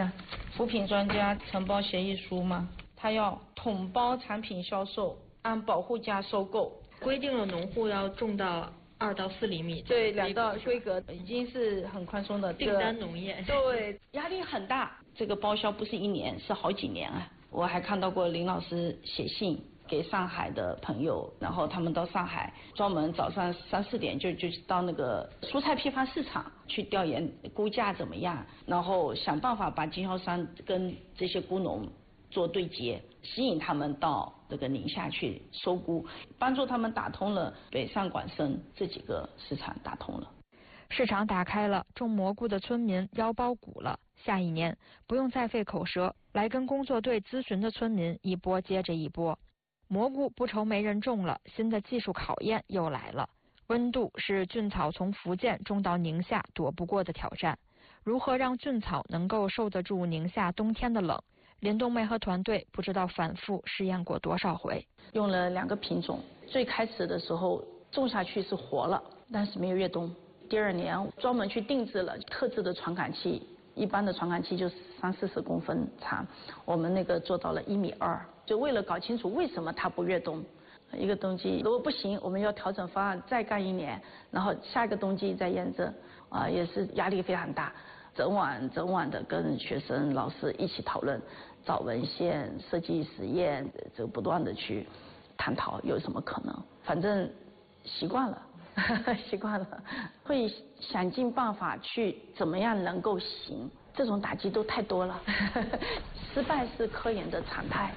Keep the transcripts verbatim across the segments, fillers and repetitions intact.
那扶贫专家承包协议书嘛，他要统包产品销售，按保护价收购， 规定了农户要种到二到四厘米， 对，两到规格已经是很宽松的订单农业， 对，压力很大。这个包销不是一年，是好几年啊。我还看到过林老师写信给上海的朋友，然后他们到上海专门早上三四点就就到那个蔬菜批发市场去调研估价怎么样，然后想办法把经销商跟这些菇农做对接，吸引他们到这个宁夏去收菇，帮助他们打通了北上广深这几个市场，打通了。 市场打开了，种蘑菇的村民腰包鼓了。下一年不用再费口舌，来跟工作队咨询的村民一波接着一波。蘑菇不愁没人种了，新的技术考验又来了。温度是菌草从福建种到宁夏躲不过的挑战。如何让菌草能够受得住宁夏冬天的冷？林冬梅和团队不知道反复试验过多少回， 用了两个品种。最开始的时候种下去是活了，但是没有越冬。第二年专门去定制了特制的传感器，一般的传感器就是三四十公分长，我们那个做到了一米二，就为了搞清楚为什么它不越冬。一个冬季如果不行，我们要调整方案，再干一年，然后下一个冬季再验证，啊，也是压力非常大。整晚整晚的跟学生老师一起讨论，找文献、设计实验，就不断的去探讨有什么可能。反正习惯了。习惯了，会想尽办法去怎么样能够行，这种打击都太多了。失败是科研的常态。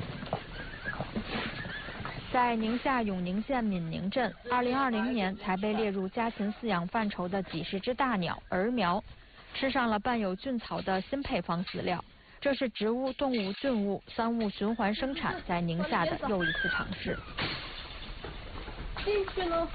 在宁夏永宁县闽宁镇，二零二零年才被列入家禽饲养范畴的几十只大鸟儿苗，吃上了伴有菌草的新配方饲料。这是植物、动物、菌物三物循环生产在宁夏的又一次尝试。 进去喽。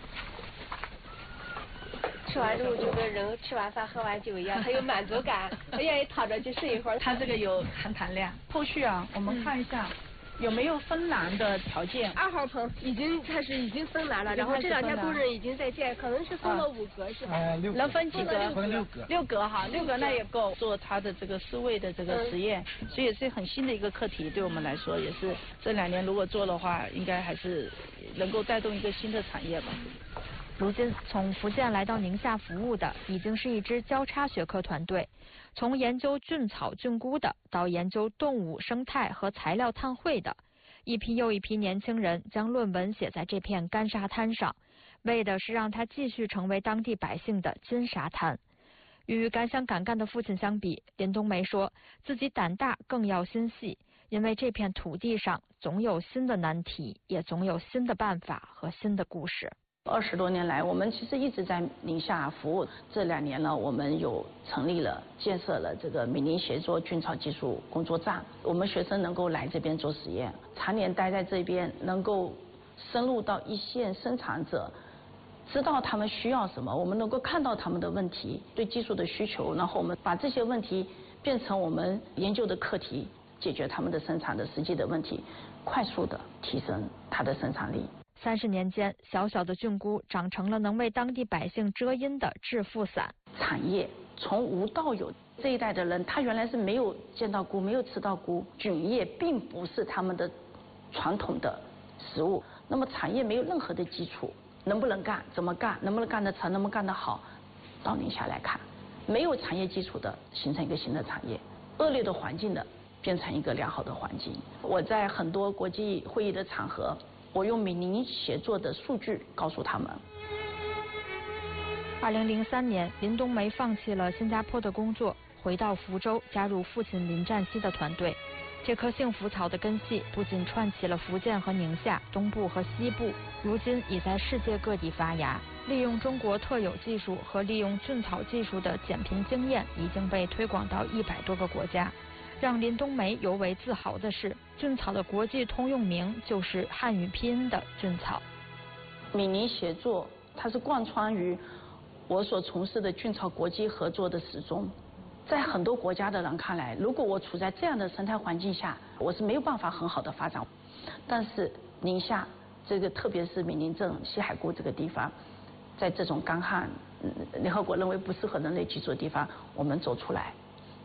吃完之后就跟人吃完饭喝完酒一样，很有满足感，我愿意躺着去睡一会儿。 它这个有含糖量，后续啊，我们看一下。嗯有没有分栏的条件？ 二号棚已经开始已经分栏了，然后这两天工人已经在建，可能是分了五格是吧？ 呃，六能分几格？ 分六格。 六格哈，六格那也够做它的这个饲喂的这个实验，嗯、所以也是很新的一个课题，对我们来说也是这两年如果做的话，应该还是能够带动一个新的产业吧。 如今从福建来到宁夏服务的已经是一支交叉学科团队，从研究菌草菌菇的到研究动物生态和材料碳汇的，一批又一批年轻人将论文写在这片干沙滩上，为的是让它继续成为当地百姓的金沙滩。与敢想敢干的父亲相比，林冬梅说自己胆大更要心细，因为这片土地上总有新的难题，也总有新的办法和新的故事。 二十多年来，我们其实一直在宁夏服务。这两年呢，我们有成立了、建设了这个闽宁协作菌草技术工作站，我们学生能够来这边做实验，常年待在这边，能够深入到一线生产者，知道他们需要什么，我们能够看到他们的问题、对技术的需求，然后我们把这些问题变成我们研究的课题，解决他们的生产的实际的问题，快速的提升它的生产力。 三十年间，小小的菌菇长成了能为当地百姓遮阴的致富伞。 产业从无到有，这一代的人他原来是没有见到菇，没有吃到菇，菌液并不是他们的传统的食物。那么产业没有任何的基础，能不能干，怎么干，能不能干得成，能不能干得好，到宁夏来看，没有产业基础的形成一个新的产业，恶劣的环境的变成一个良好的环境。我在很多国际会议的场合，我用闽宁协作的数据告诉他们。 二零零三年，林冬梅放弃了新加坡的工作，回到福州，加入父亲林占西的团队。这棵幸福草的根系不仅串起了福建和宁夏、东部和西部，如今已在世界各地发芽。利用中国特有技术和利用菌草技术的减贫经验已经被推广到一百多个国家。让林冬梅尤为自豪的是，菌草的国际通用名就是汉语拼音的菌草。 闽宁协作，它是贯穿于我所从事的菌草国际合作的始终。在很多国家的人看来，如果我处在这样的生态环境下，我是没有办法很好的发展。但是宁夏这个，特别是闽宁镇西海固这个地方，在这种干旱，联合国认为不适合人类居住的地方，我们走出来，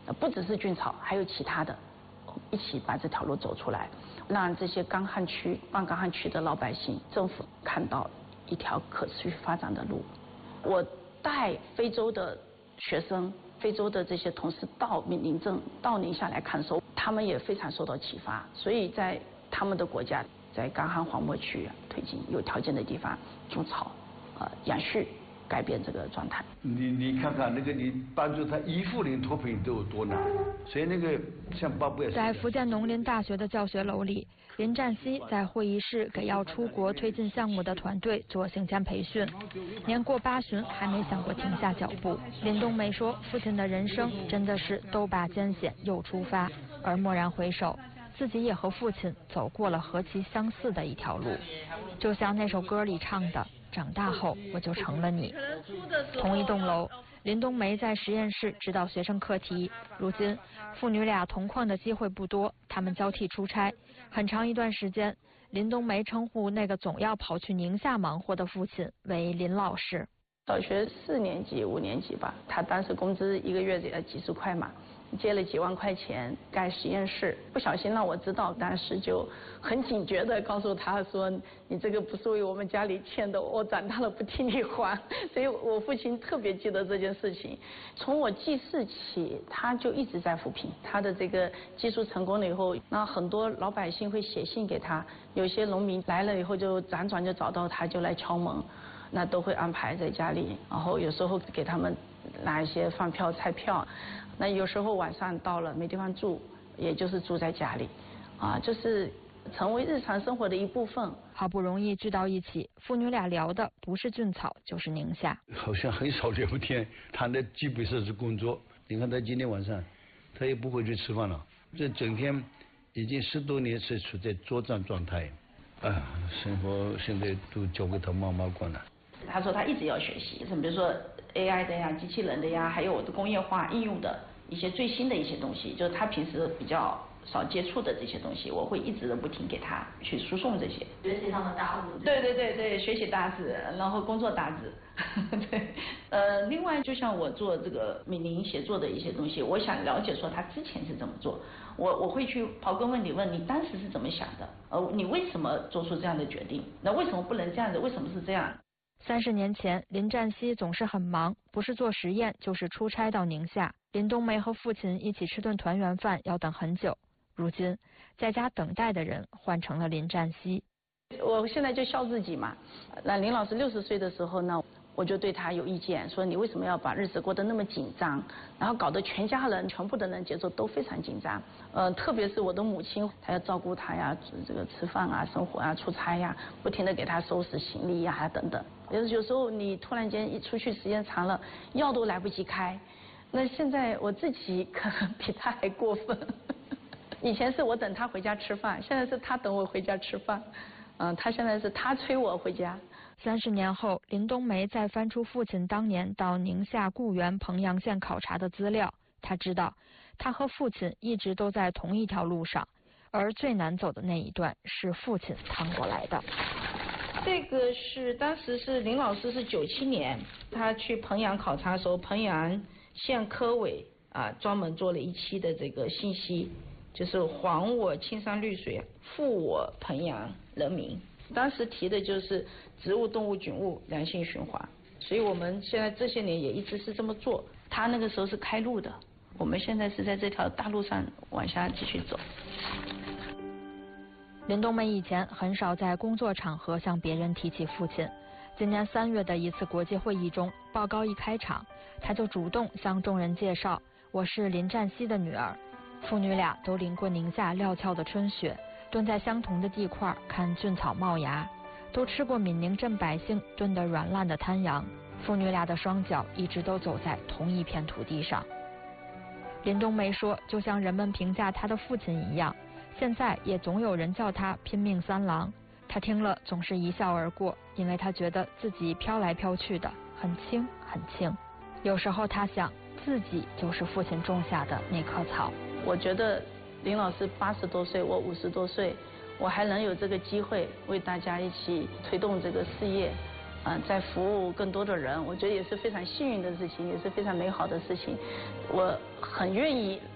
不只是菌草，还有其他的，一起把这条路走出来，让这些干旱区、半干旱区的老百姓、政府看到一条可持续发展的路。我带非洲的学生、非洲的这些同事到闽宁镇、到宁夏来看守，他们也非常受到启发，所以在他们的国家，在干旱荒漠区推进有条件的地方种草，呃，养畜。改变这个状态。 你你看看那个，你帮助他依附林脱贫都有多难，所以那个像巴布亚。 在福建农林大学的教学楼里，林占西在会议室给要出国推进项目的团队做行前培训。年过八旬还没想过停下脚步。林冬梅说，父亲的人生真的是都把艰险又出发，而蓦然回首，自己也和父亲走过了何其相似的一条路，就像那首歌里唱的。长大后我就成了你。同一栋楼，林冬梅在实验室指导学生课题。如今父女俩同框的机会不多，他们交替出差。很长一段时间，林冬梅称呼那个总要跑去宁夏忙活的父亲为林老师。 小学四年级、五年级吧，他当时工资一个月也几十块嘛，借了几万块钱盖实验室，不小心让我知道，当时就很警觉的告诉他说，你这个不是为我们家里欠的，我长大了不替你还。所以我父亲特别记得这件事情。从我记事起，他就一直在扶贫，他的这个技术成功了以后，那很多老百姓会写信给他，有些农民来了以后就辗转就找到他，就来敲门，那都会安排在家里，然后有时候给他们拿一些饭票、菜票。那有时候晚上到了没地方住，也就是住在家里，啊，就是成为日常生活的一部分。 好不容易聚到一起，父女俩聊的不是菌草就是宁夏。 好像很少聊天，谈的基本上是工作。你看他今天晚上，他也不会去吃饭了，这整天已经十多年是处在作战状态，啊，生活现在都交给他妈妈管了。 他说他一直要学习，比如说 A I 的呀、机器人的呀，还有我的工业化应用的一些最新的一些东西，就是他平时比较少接触的这些东西，我会一直的不停给他去输送这些学习上的搭子。 对对对对，学习搭子，然后工作搭子。对，呃，另外就像我做这个闽宁协作的一些东西，我想了解说他之前是怎么做，我我会去刨根问底，问你当时是怎么想的，呃，你为什么做出这样的决定？那为什么不能这样子？为什么是这样？ 三十年前，林占西总是很忙，不是做实验就是出差到宁夏。林冬梅和父亲一起吃顿团圆饭要等很久，如今在家等待的人换成了林占西。 我现在就笑自己嘛。那林老师六十岁的时候呢，我就对他有意见，说你为什么要把日子过得那么紧张，然后搞得全家人、全部的人节奏都非常紧张。呃，特别是我的母亲，她要照顾他呀，这个吃饭啊、生活啊、出差呀，不停的给他收拾行李呀等等。有有时候你突然间一出去时间长了，药都来不及开。那现在我自己可能比他还过分。以前是我等他回家吃饭，现在是他等我回家吃饭。嗯，他现在是他催我回家。 三十年后，林冬梅再翻出父亲当年到宁夏固原彭阳县考察的资料，他知道他和父亲一直都在同一条路上，而最难走的那一段是父亲趟过来的。 这个是当时是林老师是九七年，他去彭阳考察的时候，彭阳县科委啊专门做了一期的这个信息，就是还我青山绿水，复我彭阳人民。当时提的就是植物、动物、菌物良性循环，所以我们现在这些年也一直是这么做。他那个时候是开路的，我们现在是在这条大路上往下继续走。 林冬梅以前很少在工作场合向别人提起父亲。今年三月的一次国际会议中，报告一开场，她就主动向众人介绍：“我是林占西的女儿。”父女俩都淋过宁夏料峭的春雪，蹲在相同的地块看菌草冒芽，都吃过闽宁镇百姓炖得软烂的滩羊。父女俩的双脚一直都走在同一片土地上。林冬梅说，就像人们评价她的父亲一样，现在也总有人叫他拼命三郎。他听了总是一笑而过，因为他觉得自己飘来飘去的很轻很轻。有时候他想，自己就是父亲种下的那棵草。 我觉得林老师八十多岁，我五十多岁，我还能有这个机会为大家一起推动这个事业，嗯、呃，在服务更多的人，我觉得也是非常幸运的事情，也是非常美好的事情。我很愿意